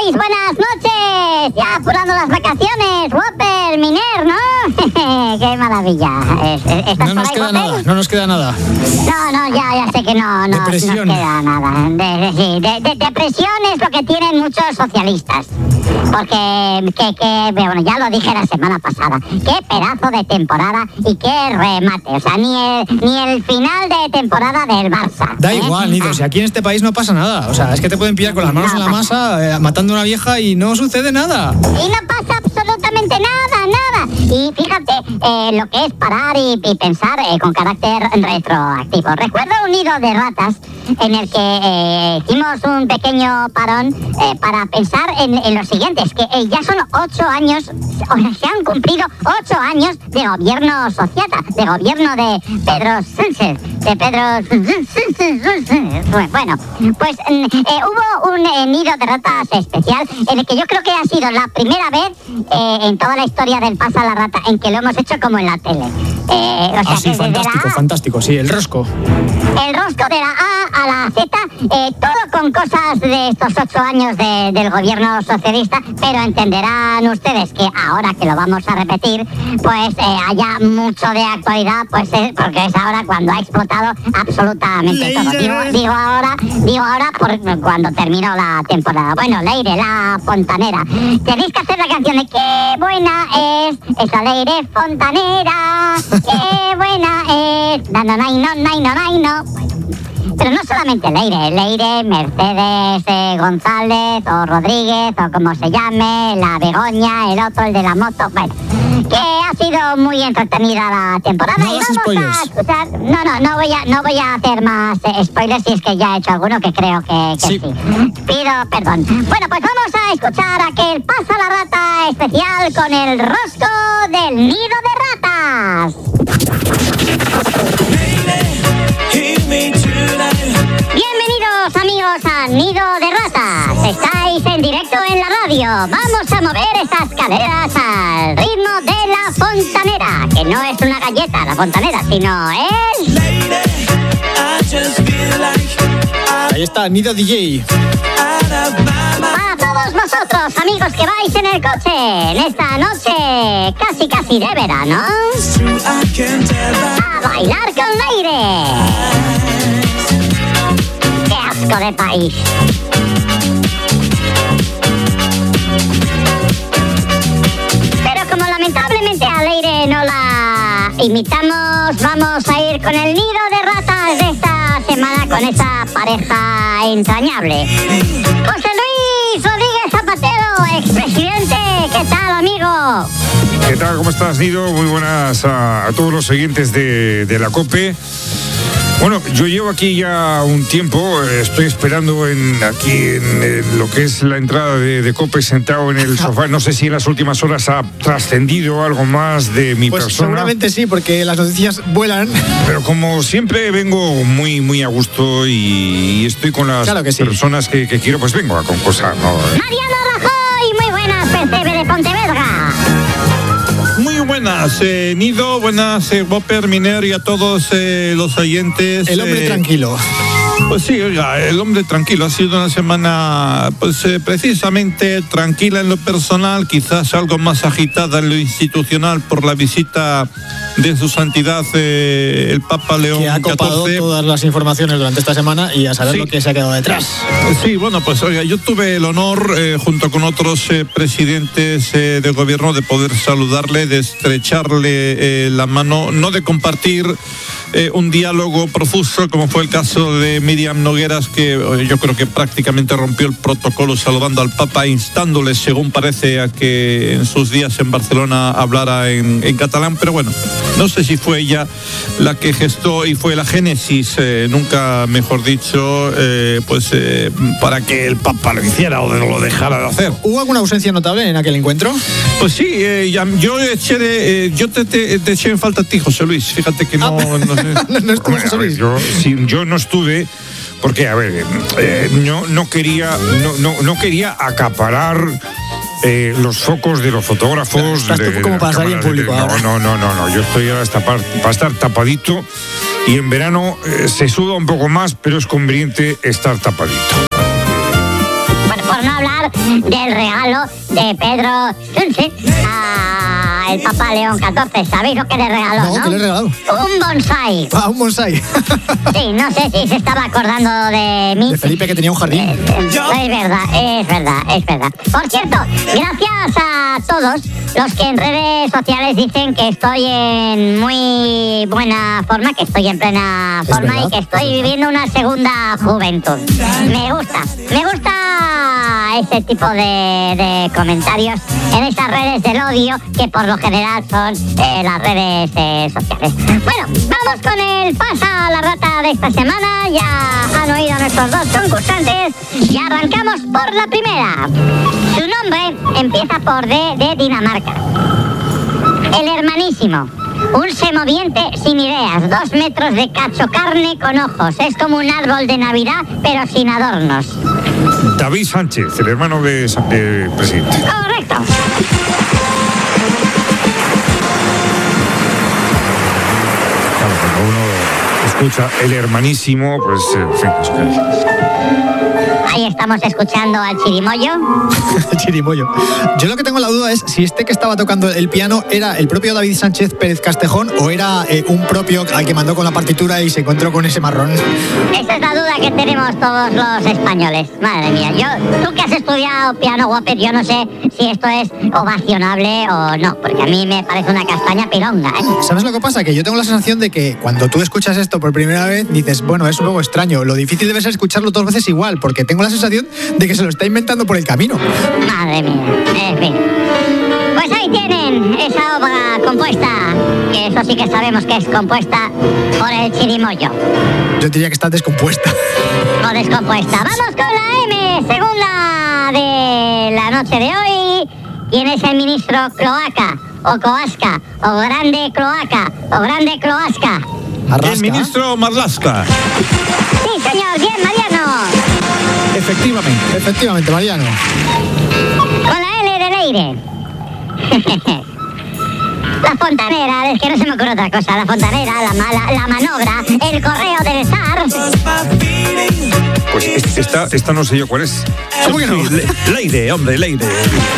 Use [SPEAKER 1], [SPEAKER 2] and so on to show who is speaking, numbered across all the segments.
[SPEAKER 1] estáis? Buenas noches. Ya apurando las vacaciones. Whopper, Miner, ¿no? Qué maravilla.
[SPEAKER 2] No nos queda nada, no nos queda nada.
[SPEAKER 1] No, ya sé que no nos queda nada. Depresión es lo que tienen muchos socialistas. Porque, bueno, ya lo dije la semana pasada. Qué pedazo de temporada y qué remate. O sea, ni el final de temporada del Barça.
[SPEAKER 2] Da igual, Nido, si aquí en este país no pasa nada. O sea, es que te pueden pillar con las manos en la masa, matando a una vieja y no sucede nada.
[SPEAKER 1] Y no pasa absolutamente nada. Y fíjate, lo que es parar y pensar con carácter retroactivo. Recuerdo un nido de ratas en el que hicimos un pequeño parón para pensar en lo siguiente, es que ya son 8 años, se han cumplido 8 años de gobierno sociata, de gobierno de Pedro Sánchez, Bueno, pues hubo un nido de ratas especial en el que yo creo que ha sido la primera vez en toda la historia del Pasa la Rata en que lo hemos hecho como en la tele.
[SPEAKER 2] Sí, fantástico, sí, el rosco.
[SPEAKER 1] El rosco de la A a la Z, todo con cosas de estos 8 años del gobierno socialista, pero entenderán ustedes que ahora que lo vamos a repetir, pues haya mucho de actualidad, pues porque es ahora cuando ha explotado absolutamente todo. Digo ahora por cuando terminó la temporada. Bueno, Leire, la fontanera. Tenéis que hacer la canción de qué buena es esa Leire fontanera, qué buena es, no. Pero no solamente Leire, Mercedes González o Rodríguez o como se llame, la Begoña, el otro, el de la moto, bueno, que ha sido muy entretenida la temporada.
[SPEAKER 2] No hagas spoilers.
[SPEAKER 1] A escuchar, no voy a hacer más spoilers si es que ya he hecho alguno, que creo que sí. Pido perdón. Bueno, pues vamos a escuchar aquel Pasa la Rata especial con el rosco del nido de ratas. Bienvenidos amigos a Nido de Ratas. Estáis en directo en la radio. Vamos a mover esas caderas al ritmo de la fontanera, que no es una galleta la fontanera, sino es...
[SPEAKER 2] Ahí está, Nido DJ.
[SPEAKER 1] Para todos vosotros, amigos que vais en el coche, en esta noche casi de verano, a bailar con Leire. ¡Qué asco de país! Pero como lamentablemente a Leire no la imitamos, vamos a ir con el nido de ratas de esta semana, con esa pareja entrañable. José Luis Rodríguez Zapatero, expresidente, ¿qué tal, amigo?
[SPEAKER 3] ¿Qué tal? ¿Cómo estás, Nido? Muy buenas a todos los oyentes de la COPE. Bueno, yo llevo aquí ya un tiempo, estoy esperando aquí en lo que es la entrada de COPE, sentado en el sofá. No sé si en las últimas horas ha trascendido algo más de mi persona.
[SPEAKER 2] Seguramente sí, porque las noticias vuelan.
[SPEAKER 3] Pero como siempre vengo muy a gusto y estoy con las personas que quiero, pues vengo con cosas. ¿No?
[SPEAKER 1] Mariano Rajoy, muy buenas, Percebe de Pontevedra.
[SPEAKER 4] Muy buenas, Nido, buenas, Whopper, Miner y a todos los oyentes.
[SPEAKER 2] El hombre tranquilo.
[SPEAKER 4] Pues sí, oiga, el hombre tranquilo. Ha sido una semana, pues precisamente tranquila en lo personal, quizás algo más agitada en lo institucional por la visita de su santidad el Papa León XIV.
[SPEAKER 2] Que ha copado todas las informaciones durante esta semana y a saber lo que se ha quedado detrás.
[SPEAKER 4] Sí, bueno, pues oiga, yo tuve el honor, junto con otros presidentes de gobierno, de poder saludarle, de estrecharle la mano, no de compartir un diálogo profuso, como fue el caso de Míriam Nogueras, que yo creo que prácticamente rompió el protocolo saludando al Papa, instándole, según parece, a que en sus días en Barcelona hablara en catalán, pero bueno, no sé si fue ella la que gestó y fue la génesis, nunca mejor dicho, para que el Papa lo hiciera o lo dejara de hacer.
[SPEAKER 2] ¿Hubo alguna ausencia notable en aquel encuentro?
[SPEAKER 4] Pues sí, yo te eché en falta a ti, José Luis, fíjate que no
[SPEAKER 3] estuve, José Luis. Yo no estuve porque, a ver, no quería acaparar los focos de los fotógrafos.
[SPEAKER 2] Estás tú como para salir en público ahora.
[SPEAKER 3] No, yo estoy ahora para estar tapadito, y en verano se suda un poco más, pero es conveniente estar tapadito.
[SPEAKER 1] Bueno, por no hablar del regalo de Pedro Sánchez a el Papa León XIV. ¿Sabéis lo que le regaló?
[SPEAKER 2] No, ¿qué le regaló?
[SPEAKER 1] Un bonsai.
[SPEAKER 2] Ah, un bonsai.
[SPEAKER 1] Sí, no sé si se estaba acordando de mí.
[SPEAKER 2] De Felipe, que tenía un jardín.
[SPEAKER 1] Es verdad. Por cierto, gracias a todos los que en redes sociales dicen que estoy en muy buena forma, que estoy en plena forma
[SPEAKER 2] verdad,
[SPEAKER 1] y que estoy viviendo una segunda juventud. Me gusta ese tipo de comentarios en estas redes del odio, que por lo general son las redes sociales. Bueno, vamos con el pasa a la rata de esta semana. Ya han oído nuestros dos concursantes y arrancamos por la primera. Su nombre empieza por D de Dinamarca. El hermanísimo. Un semoviente sin ideas, 2 metros de cacho carne con ojos. Es como un árbol de Navidad, pero sin adornos.
[SPEAKER 3] David Sánchez, el hermano del presidente.
[SPEAKER 1] Correcto.
[SPEAKER 3] Claro, cuando uno escucha el hermanísimo, pues en fin, es que...
[SPEAKER 1] Ahí estamos escuchando al Chirimoyo.
[SPEAKER 2] Chirimoyo. Yo lo que tengo la duda es si este que estaba tocando el piano era el propio David Sánchez Pérez Castejón o era un propio al que mandó con la partitura y se encontró con ese marrón.
[SPEAKER 1] Esa es la duda que tenemos todos los españoles. Madre mía, tú que has estudiado piano, Whopper, yo no sé si esto es ovacionable o no, porque a mí me parece una castaña pilonga, ¿eh?
[SPEAKER 2] ¿Sabes lo que pasa? Que yo tengo la sensación de que cuando tú escuchas esto por primera vez dices, bueno, es un poco extraño. Lo difícil debe ser escucharlo 2 veces igual, porque tengo la sensación de que se lo está inventando por el camino.
[SPEAKER 1] Madre mía, en fin. Pues ahí tienen esa obra compuesta, que eso sí que sabemos que es compuesta por el Chirimoyo.
[SPEAKER 2] Yo diría que está descompuesta.
[SPEAKER 1] O descompuesta. Vamos con la M, segunda de la noche de hoy. ¿Quién es el ministro Cloaca? O Coasca, o Grande Cloaca, o Grande Cloasca.
[SPEAKER 2] Marlasca.
[SPEAKER 4] El ministro Marlasca.
[SPEAKER 1] Sí, señor, bien, Mariano.
[SPEAKER 2] Efectivamente, Mariano.
[SPEAKER 1] Con la L de Leire. La fontanera, es que no se me ocurre otra cosa. La fontanera, la manobra, el correo del zar.
[SPEAKER 3] Pues esta no sé yo cuál es.
[SPEAKER 2] ¿Cómo que no?
[SPEAKER 4] Leire, hombre, Leire.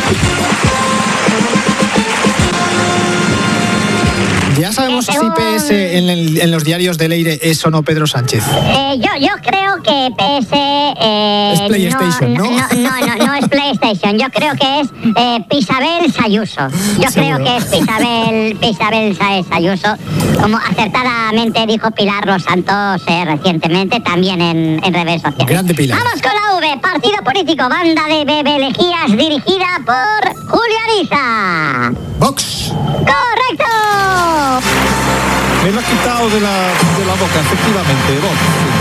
[SPEAKER 2] ¿Ya sabemos si PS en los diarios de Leire es o no Pedro Sánchez?
[SPEAKER 1] Yo creo que PS...
[SPEAKER 2] es PlayStation, ¿no?
[SPEAKER 1] No es PlayStation. Yo creo que es Pisabel Sayuso. Yo creo que es Pisabel Sayuso. Como acertadamente dijo Pilar Los Santos recientemente, también en redes sociales.
[SPEAKER 2] Grande Pilar.
[SPEAKER 1] Vamos con la V. Partido político, banda de bebelejías dirigida por Julio Ariza.
[SPEAKER 2] Vox.
[SPEAKER 1] ¡Correcto!
[SPEAKER 4] Me lo ha quitado de la boca, efectivamente, Vox.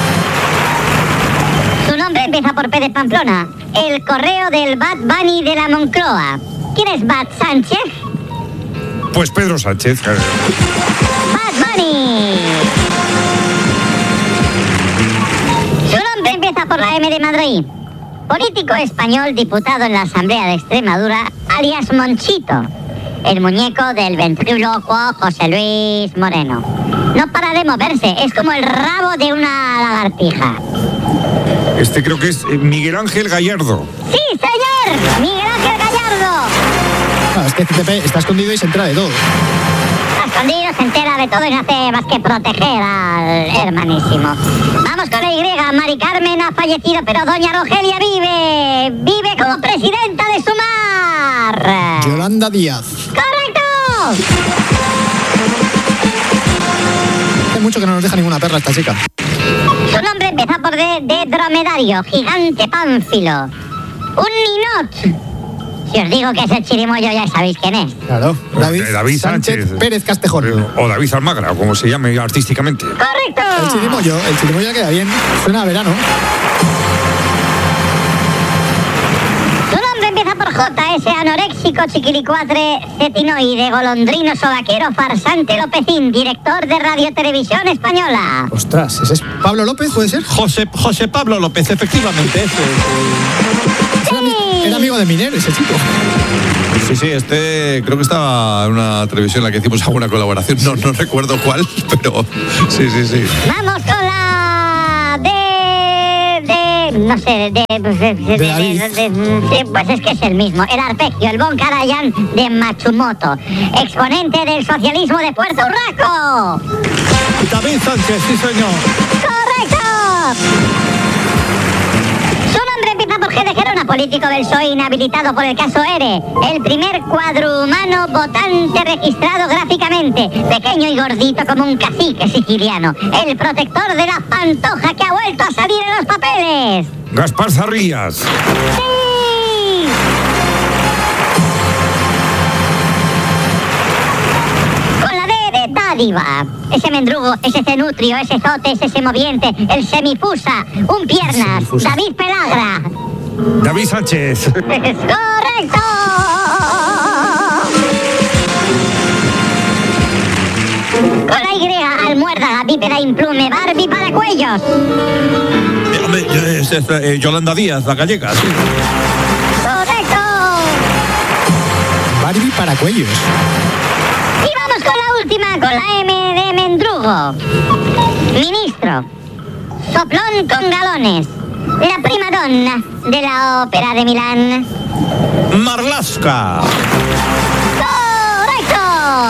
[SPEAKER 1] Su nombre empieza por P de Pamplona. El correo del Bad Bunny de la Moncloa. ¿Quién es Bad Sánchez?
[SPEAKER 3] Pues Pedro Sánchez.
[SPEAKER 1] Bad Bunny. Su nombre empieza por la M de Madrid. Político español, diputado en la Asamblea de Extremadura, alias Monchito. El muñeco del ventrílocuo José Luis Moreno. No para de moverse, es como el rabo de una lagartija.
[SPEAKER 3] Este creo que es Miguel Ángel Gallardo.
[SPEAKER 1] ¡Sí, señor! ¡Miguel Ángel Gallardo!
[SPEAKER 2] Es que CTP está escondido y se entera de todo.
[SPEAKER 1] Está escondido, se entera de todo y no hace más que proteger al hermanísimo. Vamos con la Y. Mari Carmen ha fallecido, pero doña Rogelia vive. Vive como presidenta de Sumar.
[SPEAKER 2] Yolanda Díaz.
[SPEAKER 1] ¡Correcto!
[SPEAKER 2] Hace mucho que no nos deja ninguna perla esta chica.
[SPEAKER 1] Su nombre empieza por D de dromedario, gigante pánfilo. Un ninot. Si os digo que es el Chirimoyo, ya sabéis quién es.
[SPEAKER 2] Claro,
[SPEAKER 3] David Sánchez
[SPEAKER 2] Pérez Castejón.
[SPEAKER 3] O David Almagra, o como se llame artísticamente.
[SPEAKER 1] ¡Correcto!
[SPEAKER 2] El chirimoyo queda bien. Suena a verano.
[SPEAKER 1] Su nombre empieza por J, ese anoréxico, chiquilicuatre, cetinoide, golondrino, sobaquero, farsante, Lopezín, director de Radio Televisión Española.
[SPEAKER 2] Ostras, ¿ese es Pablo López, puede ser?
[SPEAKER 4] José Pablo López, efectivamente,
[SPEAKER 2] Era amigo de Miner, ese chico.
[SPEAKER 4] Sí, este creo que estaba en una televisión en la que hicimos alguna colaboración. No recuerdo cuál, pero sí.
[SPEAKER 1] Vamos con la no sé, pues es que es el mismo. El arpegio, el Bon Karajan de Matsumoto, exponente del socialismo de Puerto Rico.
[SPEAKER 4] David Sánchez, sí señor.
[SPEAKER 1] ¡Correcto! Su nombre empieza por G de Gerona, político del PSOE inhabilitado por el caso ERE. El primer cuadrumano votante registrado gráficamente. Pequeño y gordito como un cacique siciliano. El protector de la pantoja que ha vuelto a salir en los papeles.
[SPEAKER 3] Gaspar Zarrías.
[SPEAKER 1] ¡Sí! Con la D de dádiva. Ese mendrugo, ese cenutrio, ese zote, ese semoviente, el semifusa, un piernas,
[SPEAKER 2] Semifusa.
[SPEAKER 1] David Pelagra.
[SPEAKER 3] David Sánchez.
[SPEAKER 1] ¡Correcto! Con la Y, almuérdaga, bípeda implume, Barbie para cuellos.
[SPEAKER 4] Hombre, es Yolanda Díaz, la gallega, sí.
[SPEAKER 1] ¡Correcto!
[SPEAKER 2] Barbie para cuellos.
[SPEAKER 1] Y vamos con la última, con la M de mendrugo. Ministro. Soplón con galones. La primadonna de la ópera de Milán.
[SPEAKER 4] Marlaska.
[SPEAKER 1] ¡Correcto!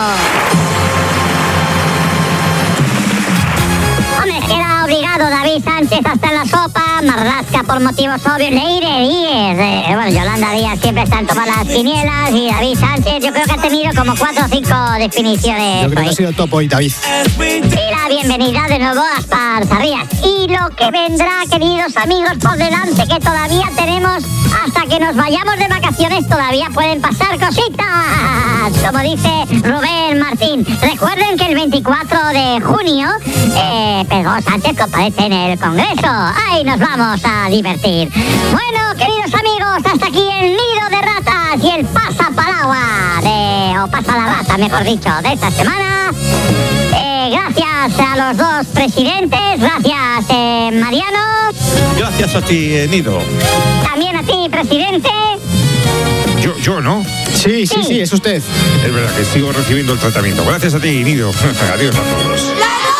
[SPEAKER 1] Hombre, queda obligado David Sánchez hasta en la sopa. Marlaska por motivos obvios. Leire Díez. Bueno, Yolanda Díaz siempre está en todas las quinielas. Y David Sánchez, yo creo que ha tenido como 4 o 5 definiciones.
[SPEAKER 2] Yo creo que
[SPEAKER 1] hoy.
[SPEAKER 2] ha sido top hoy, David.
[SPEAKER 1] Y la bienvenida de nuevo a Gaspar Zarrías. Y lo que vendrá, queridos amigos, por delante, que todavía tenemos hasta que nos vayamos de vacaciones, todavía pueden pasar cositas. Como dice Rubén Martín. Recuerden que el 24 de junio Pedro Sánchez comparece en el Congreso. Ahí nos vamos a divertir. Bueno, queridos amigos, hasta aquí el nido de ratas y el pasapalagua o pasalabrata, mejor dicho, de esta semana. Gracias a los dos presidentes, gracias Mariano.
[SPEAKER 4] Gracias a ti, Nido.
[SPEAKER 1] También a ti, presidente.
[SPEAKER 3] Yo, ¿no?
[SPEAKER 2] Sí, es usted.
[SPEAKER 3] Es verdad que sigo recibiendo el tratamiento. Gracias a ti, Nido. Adiós a todos.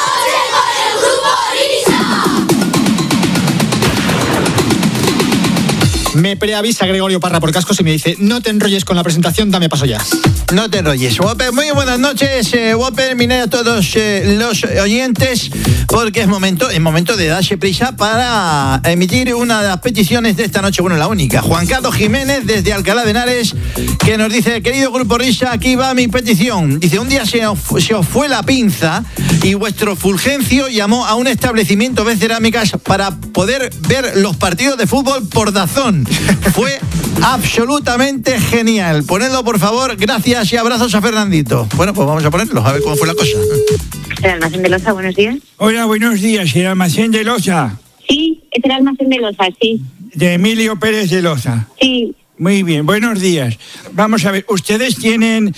[SPEAKER 2] Me preavisa Gregorio Parra por cascos y me dice: no te enrolles con la presentación, dame paso ya.
[SPEAKER 5] No te enrolles, Whopper. Muy buenas noches, Whopper. Mirad a todos los oyentes, porque es momento de darse prisa para emitir una de las peticiones de esta noche. Bueno, la única. Juan Carlos Jiménez, desde Alcalá de Henares, que nos dice: querido Grupo Risa, aquí va mi petición. Dice: un día se os fue la pinza y vuestro Fulgencio llamó a un establecimiento de cerámicas para poder ver los partidos de fútbol por DAZN. Fue absolutamente genial. Ponedlo, por favor. Gracias y abrazos a Fernandito. Bueno, pues vamos a ponerlo, a ver cómo fue la cosa.
[SPEAKER 6] ¿El almacén de Loza, buenos días?
[SPEAKER 7] Hola, buenos días. ¿El almacén de Loza?
[SPEAKER 6] Sí, es el almacén de Loza, sí.
[SPEAKER 7] De Emilio Pérez de Loza.
[SPEAKER 6] Sí.
[SPEAKER 7] Muy bien, buenos días. Vamos a ver, ¿ustedes tienen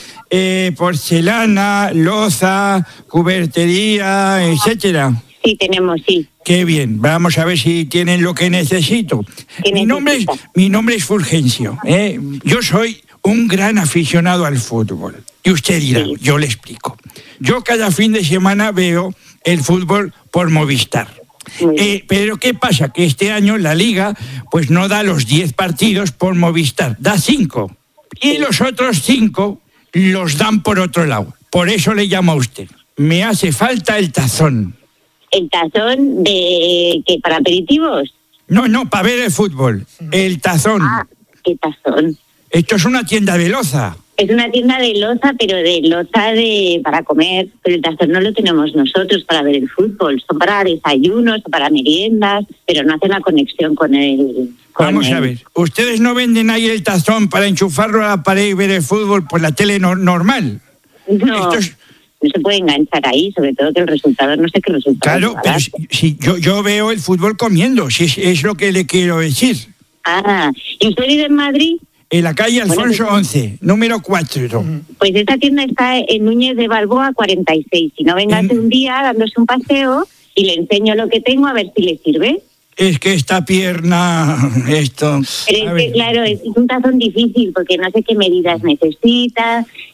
[SPEAKER 7] porcelana, loza, cubertería, etcétera?
[SPEAKER 6] Sí, tenemos, sí.
[SPEAKER 7] Qué bien, vamos a ver si tienen lo que necesito. Mi nombre es Fulgencio. Yo soy un gran aficionado al fútbol. Y usted dirá, sí. Yo le explico. Yo cada fin de semana veo el fútbol por Movistar. Pero ¿qué pasa? Que este año la Liga pues no da los 10 partidos por Movistar, da 5. Y los otros 5 los dan por otro lado. Por eso le llamo a usted. Me hace falta el tazón.
[SPEAKER 6] ¿El tazón de qué? ¿Para aperitivos?
[SPEAKER 7] No, para ver el fútbol. El tazón.
[SPEAKER 6] Ah, ¿qué tazón?
[SPEAKER 7] Esto es una tienda de loza.
[SPEAKER 6] Es una tienda de loza, pero de loza para comer. Pero el tazón no lo tenemos nosotros para ver el fútbol. Son para desayunos, para meriendas, pero no hacen la conexión con el...
[SPEAKER 7] Vamos a ver, ¿ustedes no venden ahí el tazón para enchufarlo a la pared y ver el fútbol por la tele normal?
[SPEAKER 6] No. No se puede enganchar ahí, sobre todo que el resultado, no sé qué resultado.
[SPEAKER 7] Claro, pero si yo veo el fútbol comiendo, si es lo que le quiero decir.
[SPEAKER 6] Ah, ¿y usted vive en Madrid?
[SPEAKER 7] En la calle Alfonso 11, número 4.
[SPEAKER 6] Pues esta tienda está en Núñez de Balboa 46. Si no, véngase un día dándose un paseo y le enseño lo que tengo a ver si le sirve.
[SPEAKER 7] Es que esta pierna, esto...
[SPEAKER 6] Pero es que, claro, es un tazón difícil porque no sé qué medidas necesita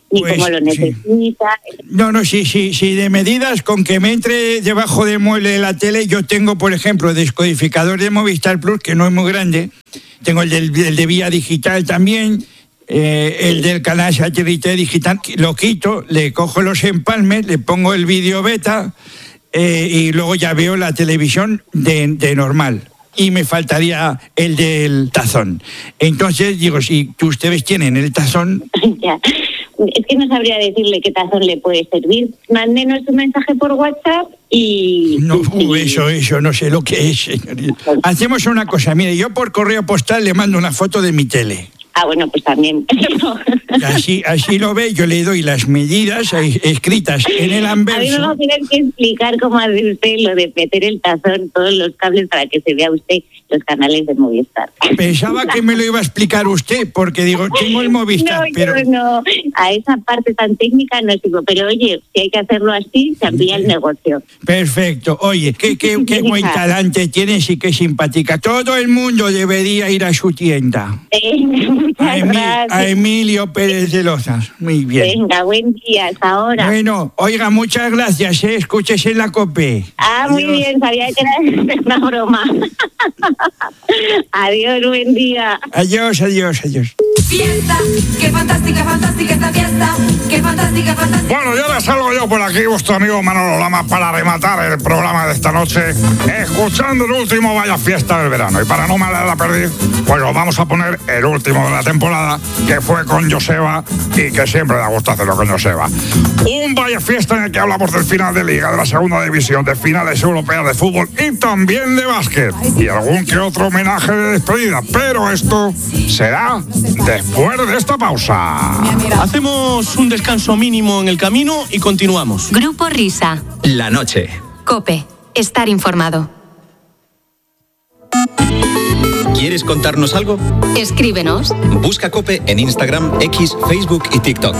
[SPEAKER 6] ni cómo lo necesita.
[SPEAKER 7] Sí, de medidas, con que me entre debajo del mueble de la tele. Yo tengo, por ejemplo, el descodificador de Movistar Plus, que no es muy grande. Tengo el de Vía Digital también, el del canal satélite digital. Lo quito, le cojo los empalmes, le pongo el vídeo beta y luego ya veo la televisión de normal. Y me faltaría el del tazón. Entonces, digo, si ustedes tienen el tazón...
[SPEAKER 6] Ya. Es que no sabría decirle qué tazón le puede servir. Mándenos un mensaje por WhatsApp y...
[SPEAKER 7] No, eso no sé lo que es, señorita. Hacemos una cosa, mire, yo por correo postal le mando una foto de mi tele.
[SPEAKER 6] Ah, bueno, pues también.
[SPEAKER 7] Así lo ve, yo le doy las medidas escritas en el anverso.
[SPEAKER 6] A mí me va a tener que explicar cómo hace usted lo de meter el tazón, todos los cables para que se vea usted los canales de Movistar.
[SPEAKER 7] Pensaba que me lo iba a explicar usted, porque digo, tengo el Movistar, pero...
[SPEAKER 6] No, a esa parte tan técnica no sigo, pero oye, si hay que hacerlo así, se amplía el negocio.
[SPEAKER 7] Perfecto. Oye, qué buen talante tienes y qué simpática. Todo el mundo debería ir a su tienda. A Emilio Pérez de Lozas. Muy bien.
[SPEAKER 6] Venga, buen día, hasta ahora.
[SPEAKER 7] Bueno, oiga, muchas gracias, escúchese en la COPE.
[SPEAKER 6] Muy bien, sabía que era una broma. Adiós, buen día.
[SPEAKER 7] Adiós.
[SPEAKER 8] Fiesta, qué fantástica esta fiesta, qué fantástica.
[SPEAKER 3] Bueno, ya les salgo yo por aquí, vuestro amigo Manolo Lama, para rematar el programa de esta noche, escuchando el último Vaya Fiesta del verano. Y para no me la perder, pues os vamos a poner el último de la temporada, que fue con Joseba, y que siempre da gusto hacerlo con Joseba. Un Vaya Fiesta en el que hablamos del final de Liga, de la segunda división, de finales europeas de fútbol y también de básquet. Y algún que otro homenaje de despedida, pero esto será después de esta pausa.
[SPEAKER 9] Hacemos un descanso mínimo en el camino y continuamos.
[SPEAKER 10] Grupo Risa.
[SPEAKER 11] La noche.
[SPEAKER 10] COPE. Estar informado.
[SPEAKER 11] ¿Quieres contarnos algo?
[SPEAKER 10] Escríbenos.
[SPEAKER 11] Busca COPE en Instagram, X, Facebook y TikTok.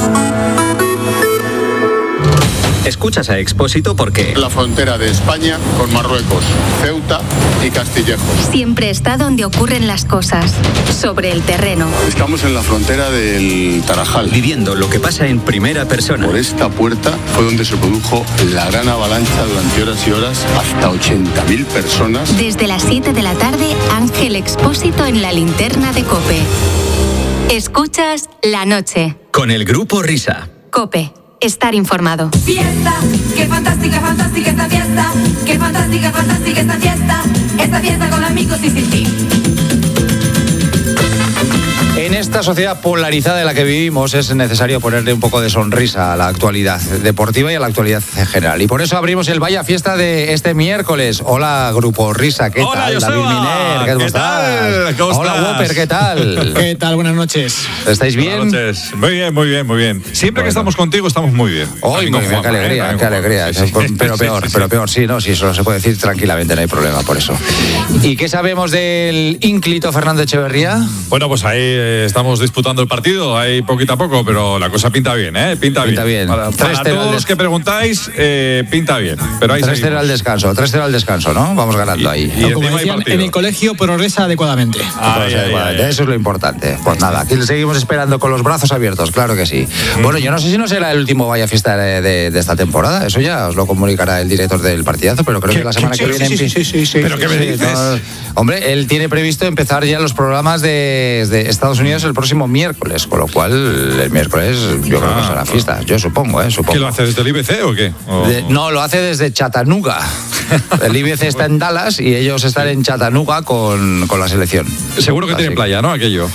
[SPEAKER 11] Escuchas a Expósito porque...
[SPEAKER 12] La frontera de España con Marruecos, Ceuta y Castillejo.
[SPEAKER 10] Siempre está donde ocurren las cosas, sobre el terreno.
[SPEAKER 12] Estamos en la frontera del Tarajal.
[SPEAKER 11] Viviendo lo que pasa en primera persona.
[SPEAKER 12] Por esta puerta fue donde se produjo la gran avalancha durante horas y horas, hasta 80.000 personas.
[SPEAKER 10] Desde las 7 de la tarde, Ángel Expósito en la linterna de COPE. Escuchas La Noche.
[SPEAKER 11] Con el Grupo Risa.
[SPEAKER 10] COPE. Estar informado.
[SPEAKER 8] Fiesta, qué fantástica esta fiesta, qué fantástica esta fiesta con amigos y sin ti.
[SPEAKER 13] En esta sociedad polarizada en la que vivimos es necesario ponerle un poco de sonrisa a la actualidad deportiva y a la actualidad en general. Y por eso abrimos el Vaya Fiesta de este miércoles. Hola, Grupo Risa, ¿qué
[SPEAKER 4] Hola,
[SPEAKER 13] tal?
[SPEAKER 4] Joseba.
[SPEAKER 13] David Miner, ¿qué tal?
[SPEAKER 4] ¿Cómo
[SPEAKER 13] Hola,
[SPEAKER 4] estás?
[SPEAKER 13] Whopper, ¿qué tal?
[SPEAKER 2] ¿Qué tal? Buenas noches.
[SPEAKER 13] ¿Estáis bien?
[SPEAKER 4] Buenas noches. Muy bien. Siempre que estamos contigo estamos muy bien.
[SPEAKER 13] Hoy, muy bien, qué alegría. Pero peor, sí, eso se puede decir tranquilamente, no hay problema por eso. ¿Y qué sabemos del ínclito Fernando Echeverría?
[SPEAKER 4] Bueno, pues ahí estamos disputando el partido, ahí poquito a poco, pero la cosa pinta bien, ¿eh? Pinta bien. Para todos los que preguntáis, pinta bien. Pero ahí
[SPEAKER 13] 3-0 al descanso, 3-0 al descanso, ¿no? Vamos ganando ahí.
[SPEAKER 2] Y como decían, en el colegio progresa adecuadamente.
[SPEAKER 13] Eso es lo importante. Pues nada, aquí le seguimos esperando con los brazos abiertos, claro que sí. Bueno, yo no sé si no será el último Vaya Fiesta de esta temporada, eso ya os lo comunicará el director del partidazo, pero creo que la semana que viene...
[SPEAKER 4] Sí. ¿Pero qué me dices?
[SPEAKER 13] Hombre, él tiene previsto empezar ya los programas de Estados Unidos el próximo miércoles, con lo cual el miércoles yo creo que será fiesta, yo supongo.
[SPEAKER 4] ¿Qué lo hace desde el IBC o qué?
[SPEAKER 13] No, lo hace desde Chattanooga. El IBC está en Dallas y ellos están en Chattanooga con la selección.
[SPEAKER 4] Seguro que tiene playa, ¿no? Aquello.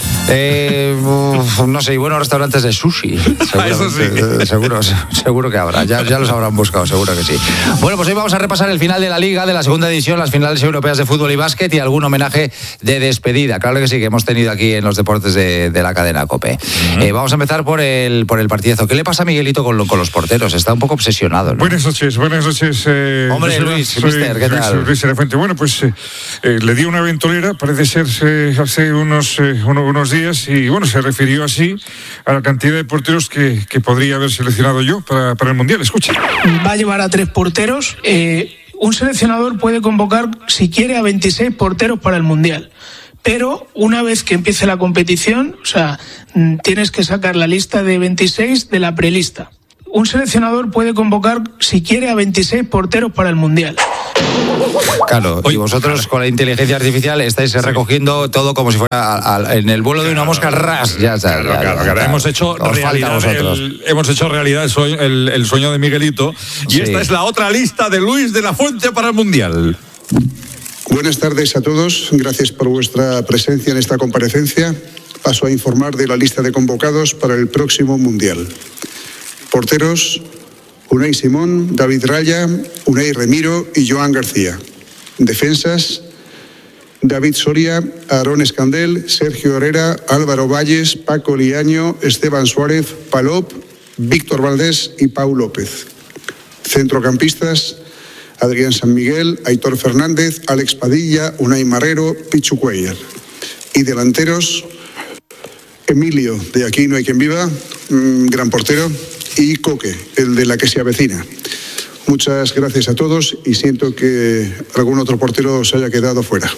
[SPEAKER 13] No sé, y buenos restaurantes de sushi.
[SPEAKER 4] Eso sí.
[SPEAKER 13] Seguro que habrá. Ya los habrán buscado, seguro que sí. Bueno, pues hoy vamos a repasar el final de la Liga, de la segunda división, las finales europeas de fútbol y básquet y algún homenaje de despedida. Claro que sí, que hemos tenido aquí en los deportes de la cadena COPE. Vamos a empezar por el partidazo. ¿Qué le pasa a Miguelito con los porteros? Está un poco obsesionado, ¿no?
[SPEAKER 3] Buenas noches.
[SPEAKER 13] Hombre, Luis, mister, ¿qué tal?
[SPEAKER 3] Luis de la Fuente. Bueno, pues le dio una ventolera, parece ser hace unos días, y bueno, se refirió así a la cantidad de porteros que podría haber seleccionado yo para el Mundial. Escucha.
[SPEAKER 14] Va a llevar a 3 porteros. Un seleccionador puede convocar, si quiere, a 26 porteros para el Mundial. pero una vez que empiece la competición, o sea, tienes que sacar la lista de 26 de la prelista. Un seleccionador puede convocar, si quiere, a 26 porteros para el Mundial.
[SPEAKER 13] Claro, y vosotros con la inteligencia artificial estáis recogiendo todo como si fuera en el vuelo de una mosca al ras. Ya está.
[SPEAKER 3] Claro. Hemos hecho realidad el sueño de Miguelito. Y
[SPEAKER 13] Sí.
[SPEAKER 3] esta es la otra lista de Luis de la Fuente para el Mundial.
[SPEAKER 15] Buenas tardes a todos. Gracias por vuestra presencia en esta comparecencia. Paso a informar de la lista de convocados para el próximo Mundial. Porteros: Unai Simón, David Raya, Unai Remiro y Joan García. Defensas: David Soria, Aarón Escandel, Sergio Herrera, Álvaro Valles, Paco Liaño, Esteban Suárez, Palop, Víctor Valdés y Pau López. Centrocampistas: Adrián San Miguel, Aitor Fernández, Alex Padilla, Unai Marrero, Pichu Cuellar. Y delanteros: Emilio, de Aquí no hay quien viva, gran portero, y Coque, el de La que se avecina. Muchas gracias a todos y siento que algún otro portero se haya quedado fuera.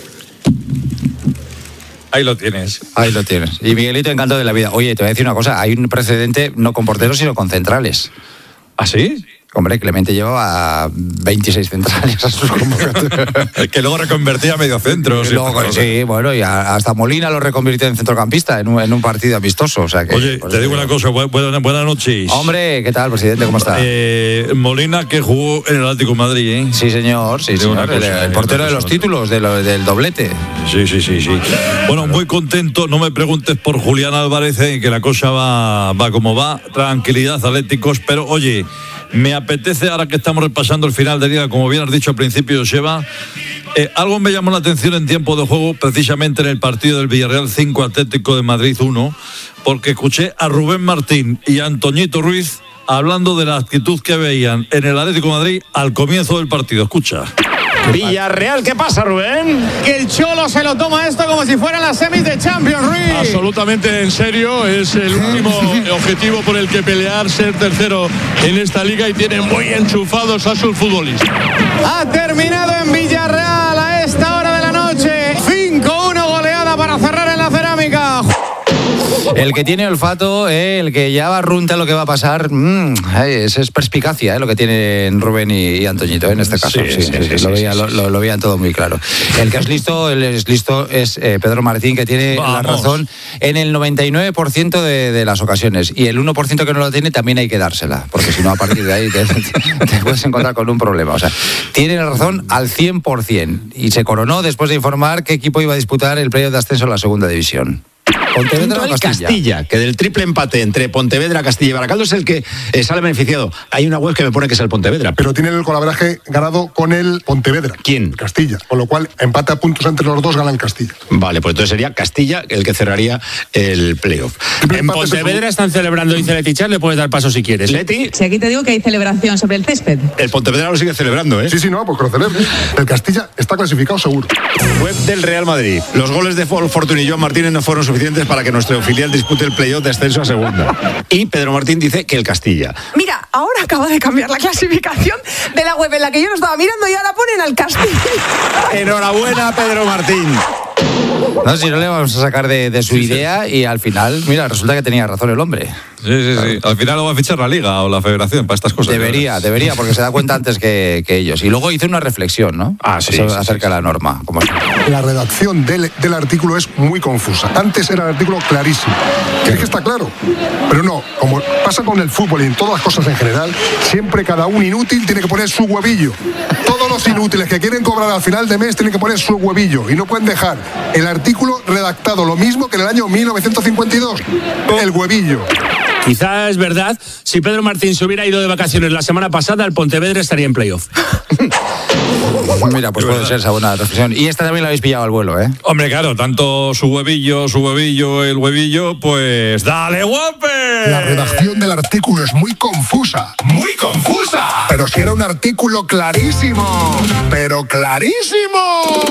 [SPEAKER 3] Ahí lo tienes.
[SPEAKER 13] Y Miguelito, encantado de la vida. Oye, te voy a decir una cosa, hay un precedente no con porteros, sino con centrales.
[SPEAKER 3] ¿Ah, sí?
[SPEAKER 13] Hombre, Clemente lleva a 26 centrales a sus convocatorias.
[SPEAKER 3] Que luego reconvertía a mediocentros.
[SPEAKER 13] Sí, bueno, y hasta Molina lo reconvirtió en centrocampista en un partido amistoso. O sea que,
[SPEAKER 3] Oye, te digo una cosa, buenas noches.
[SPEAKER 13] Hombre, ¿qué tal, presidente? ¿Cómo está?
[SPEAKER 3] Molina, que jugó en el Atlético de Madrid, ¿eh?
[SPEAKER 13] Sí, señor, el portero de los títulos, del doblete.
[SPEAKER 3] Sí. Bueno, muy contento, no me preguntes por Julián Álvarez, que la cosa va como va. Tranquilidad, Atléticos, pero oye, me apetece, ahora que estamos repasando el final de liga, como bien has dicho al principio, Joseba, algo me llamó la atención en tiempo de juego, precisamente en el partido del Villarreal 5, Atlético de Madrid 1, porque escuché a Rubén Martín y a Antoñito Ruiz hablando de la actitud que veían en el Atlético de Madrid al comienzo del partido. Escucha.
[SPEAKER 16] Villarreal, ¿qué pasa, Rubén?
[SPEAKER 17] Que el Cholo se lo toma esto como si fueran las semis de Champions, Ruiz.
[SPEAKER 16] Absolutamente en serio, es el último objetivo por el que pelear, ser tercero en esta liga, y tienen muy enchufados a sus futbolistas.
[SPEAKER 17] Ha terminado en Villarreal a esta hora de la noche. 5-1 goleada para cerrar en la cerámica.
[SPEAKER 13] El que tiene olfato, el que ya barrunta lo que va a pasar, es perspicacia, lo que tienen Rubén y Antoñito, en este caso. Sí, lo veían todo muy claro. El que es listo es Pedro Martín, que tiene la razón en el 99% de las ocasiones. Y el 1% que no lo tiene también hay que dársela, porque si no, a partir de ahí te puedes encontrar con un problema. O sea, tiene la razón al 100%. Y se coronó después de informar qué equipo iba a disputar el playoff de ascenso a la segunda división.
[SPEAKER 18] Pontevedra o Castilla, que del triple empate entre Pontevedra, Castilla y Baracaldo es el que sale beneficiado. Hay una web que me pone que es el Pontevedra.
[SPEAKER 19] Pero tienen el colaboraje ganado con el Pontevedra.
[SPEAKER 18] ¿Quién?
[SPEAKER 19] Castilla. Con lo cual, empate a puntos entre los dos, ganan Castilla.
[SPEAKER 18] Vale, pues entonces sería Castilla el que cerraría el playoff.
[SPEAKER 9] En Pontevedra están celebrando, dice Leti Char, le puedes dar paso si quieres.
[SPEAKER 18] Leti.
[SPEAKER 20] Si aquí te digo que hay celebración sobre el césped.
[SPEAKER 18] El Pontevedra lo sigue celebrando, ¿eh?
[SPEAKER 19] Sí, no, pues que lo celebre. El Castilla está clasificado seguro.
[SPEAKER 18] Web del Real Madrid. Los goles de Fortuny y Joan Martínez no fueron suficientes para que nuestro filial dispute el playoff de ascenso a segunda. Y Pedro Martín dice que el Castilla.
[SPEAKER 20] Mira, ahora acaba de cambiar la clasificación de la web en la que yo lo estaba mirando y ahora ponen al Castilla.
[SPEAKER 18] Enhorabuena, Pedro Martín.
[SPEAKER 13] No, si no le vamos a sacar de su idea y al final, mira, resulta que tenía razón el hombre.
[SPEAKER 3] Sí. Al final lo va a fichar la Liga o la Federación para estas cosas.
[SPEAKER 13] Debería, porque se da cuenta antes que ellos. Y luego hizo una reflexión, ¿no? Acerca de la norma.
[SPEAKER 19] La redacción del artículo es muy confusa. Antes era el artículo clarísimo. Es que está claro. Pero no, como pasa con el fútbol y en todas las cosas en general, siempre cada un inútil tiene que poner su huevillo. Todos los inútiles que quieren cobrar al final de mes tienen que poner su huevillo y no pueden dejar el artículo redactado lo mismo que en el año 1952. El huevillo.
[SPEAKER 9] Quizá es verdad, si Pedro Martín se hubiera ido de vacaciones la semana pasada, el Pontevedra estaría en playoff.
[SPEAKER 13] Mira, pues puede ser esa buena reflexión. Y esta también la habéis pillado al vuelo, ¿eh?
[SPEAKER 3] Hombre, claro, tanto su huevillo, el huevillo, pues ¡dale, guape!
[SPEAKER 19] La redacción del artículo es muy confusa. ¡Muy confusa! Pero si era un artículo clarísimo. ¡Pero clarísimo!